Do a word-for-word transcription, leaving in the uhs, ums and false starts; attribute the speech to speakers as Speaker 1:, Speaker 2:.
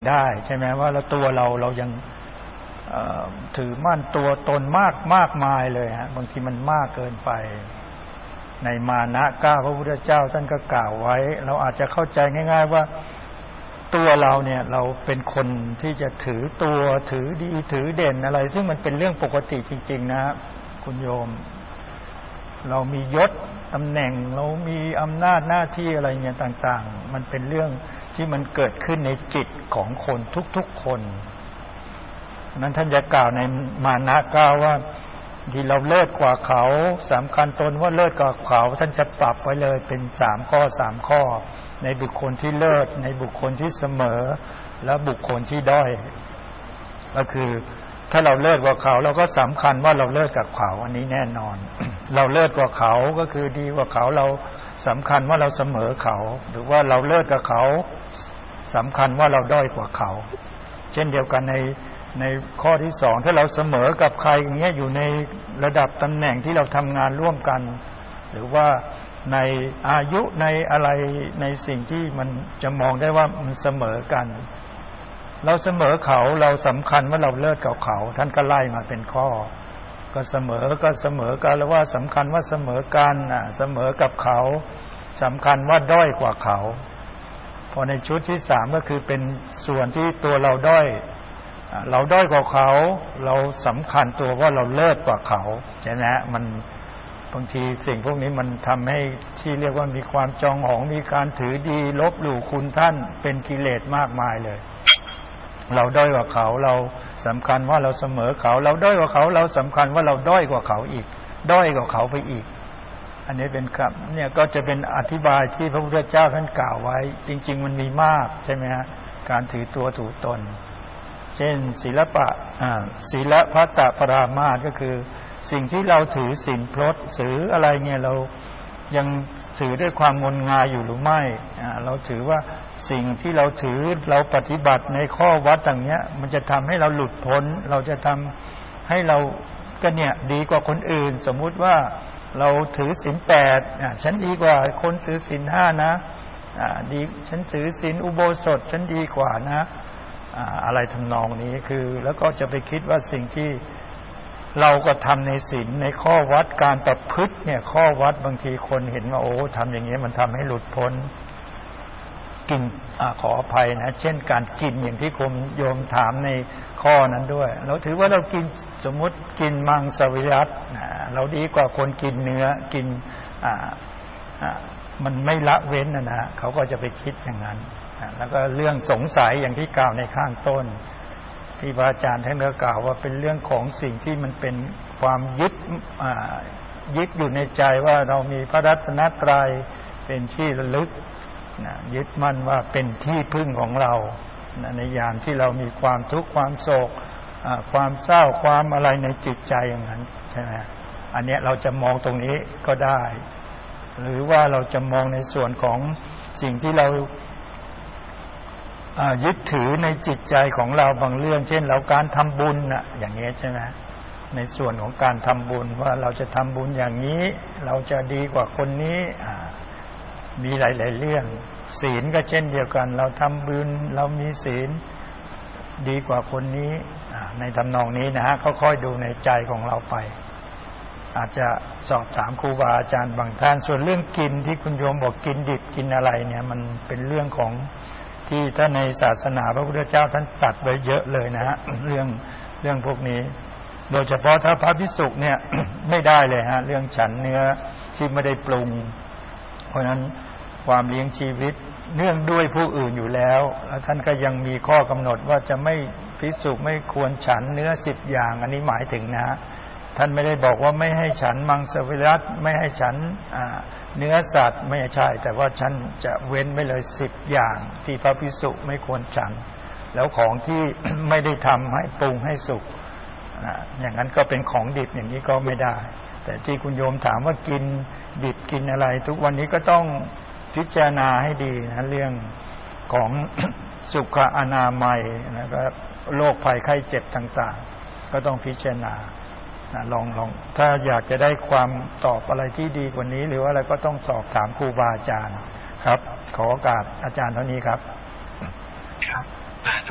Speaker 1: ได้ใช่ไหมว่าแล้วตัวเราเรายังถือมั่นตัวตนมากมากมายเลยฮะบางทีมันมากเกินไปในมานะเก้าพระพุทธเจ้าท่านก็กล่าวไว้เราอาจจะเข้าใจง่ายๆว่าตัวเราเนี่ยเราเป็นคนที่จะถือตัวถือดีถือเด่นอะไรซึ่งมันเป็นเรื่องปกติจริงๆนะคุณโยมเรามียศตำแหน่งเรามีอำนาจหน้าที่อะไรเงี้ยต่างๆมันเป็นเรื่องที่มันเกิดขึ้นในจิตของคนทุกๆคนนั้นท่านจะกล่าวในมานะเก้าว่าที่เราเลิศกว่าเขาสำคัญตนว่าเลิศกว่าเขาท่านจะปรับไว้เลยเป็นสามข้อสามข้อในบุคคลที่เลิศในบุคคลที่เสมอและบุคคลที่ด้อยก็คือถ้าเราเลิศกว่าเขาเราก็สำคัญว่าเราเลิศกับเขาอันนี้แน่นอน เราเลิศกว่าเขาก็คือดีกว่าเขาเราสำคัญว่าเราเสมอเขาหรือว่าเราเลิศกับเขาสำคัญว่าเราด้อยกว่าเขาเช่นเดียวกันในในข้อที่สองถ้าเราเสมอกับใครอย่างเงี้ยอยู่ในระดับตำแหน่งที่เราทำงานร่วมกันหรือว่าในอายุในอะไรในสิ่งที่มันจะมองได้ว่ามันเสมอกันเราเสมอเขาเราสำคัญว่าเราเลิศกับเขาท่านก็ไล่มาเป็นข้อก็เสมอก็เสมอกันแล้วว่าสำคัญว่าเสมอกันอ่ะเสมอกับเขาสำคัญว่าด้อยกว่าเขาพอในชุดที่สามก็คือเป็นส่วนที่ตัวเราด้อยเราด้อยกว่าเขาเราสำคัญตัวว่าเราเลิศกว่าเขาใช่ไหมมันบางทีสิ่งพวกนี้มันทำให้ที่เรียกว่ามีความจองหองมีการถือดีลบหลู่คุณท่านเป็นกิเลสมากมายเลยเราด้อยกว่าเขาเราสำคัญว่าเราเสมอเขาเราด้อยกว่าเขาเราสำคัญว่าเราด้อยกว่าเขาอีกด้อยกว่าเขาไปอีกอันนี้เป็นครับเนี่ยก็จะเป็นอธิบายที่พระพุทธเจ้าท่านกล่าวไว้จริงๆมันมีมากใช่ไหมฮะการถือตัวถือตนเช่นศีลปะอ่าศีลพัตตปรามาสก็คือสิ่งที่เราถือศีลพรตถืออะไรเนี่ยเรายังถือด้วยความงมงายอยู่หรือไม่อ่าเราถือว่าสิ่งที่เราถือเราปฏิบัติในข้อวัดอย่างเงี้ยมันจะทำให้เราหลุดพ้นเราจะทำให้เราก็เนี่ยดีกว่าคนอื่นสมมุติว่าเราถือศีลแปดอ่าฉันดีกว่าคนถือศีลห้านะอ่าดีฉันถือศีลอุโบสถฉันดีกว่านะอะไรทำนองนี้คือแล้วก็จะไปคิดว่าสิ่งที่เราก็ทำในศีลในข้อวัดการประพฤติเนี่ยข้อวัดบางทีคนเห็นว่าโอ้ทำอย่างนี้มันทำให้หลุดพ้นกินอขออภัยนะเช่นการกินอย่างที่คุณโยมถามในข้อนั้นด้วยเราถือว่าเรากินสมมุติกินมังสวิรัติเราดีกว่าคนกินเนื้อกินอ่าอ่ามันไม่ละเว้นนะนะเขาก็จะไปคิดอย่างนั้นแล้วก็เรื่องสงสัยอย่างที่กล่าวในข้างต้นที่พระอาจารย์ท่านได้กล่าวว่าเป็นเรื่องของสิ่งที่มันเป็นความยึดยึดอยู่ในใจว่าเรามีพระรัตนตรัยเป็นที่ระลึกยึดมั่นว่าเป็นที่พึ่งของเราในยามที่เรามีความทุกข์ความโศกความเศร้าความอะไรในจิตใจอย่างนั้นใช่ไหมอันนี้เราจะมองตรงนี้ก็ได้หรือว่าเราจะมองในส่วนของสิ่งที่เรายึดถือในจิตใจของเราบางเรื่องเช่นเราการทำบุญน่ะอย่างนี้ใช่ไหมในส่วนของการทำบุญว่าเราจะทำบุญอย่างนี้เราจะดีกว่าคนนี้มีหลายๆเรื่องศีลก็เช่นเดียวกันเราทำบุญเรามีศีลดีกว่าคนนี้ในทำนองนี้นะฮะค่อยๆดูในใจของเราไปอาจจะสอบถามครูบาอาจารย์บางท่านส่วนเรื่องกินที่คุณโยมบอกกินดิบกินอะไรเนี่ยมันเป็นเรื่องของที่ถ้าในศาสนาพระพุทธเจ้าท่านตรัสไว้เยอะเลยนะฮะเรื่องเรื่องพวกนี้โดยเฉพาะถ้าพระภิกษุเนี่ย ไม่ได้เลยฮะเรื่องฉันเนื้อที่ไม่ได้ปรุงเพราะฉะนั้นความเลี้ยงชีวิตเนื่องด้วยผู้อื่นอยู่แล้วแล้วท่านก็ยังมีข้อกำหนดว่าจะไม่ภิกษุไม่ควรฉันเนื้อสิบอย่างอันนี้หมายถึงนะฮะท่านไม่ได้บอกว่าไม่ให้ฉันมังสวิรัติไม่ให้ฉันอ่าเนื้อสัตว์ไม่ใช่แต่ว่าฉันจะเว้นไว้เลยสิบอย่างที่พระภิกษุไม่ควรฉันแล้วของที่ ไม่ได้ทำให้ปรุงให้สุกอย่างนั้นก็เป็นของดิบอย่างนี้ก็ไม่ได้แต่ที่คุณโยมถามว่ากินดิบกินอะไรทุกวันนี้ก็ต้องพิจารณาให้ดีนะเรื่องของ สุขอนามัยแล้วก็โรคภัยไข้เจ็บต่างๆก็ต้องพิจารณาลองลองถ้าอยากจะได้ความตอบอะไรที่ดีกว่านี้หรือว่าอะไรก็ต้องสอบถามครูบาอาจารย์ครับขอโอกาสอาจารย์เท่านี้ครับครับ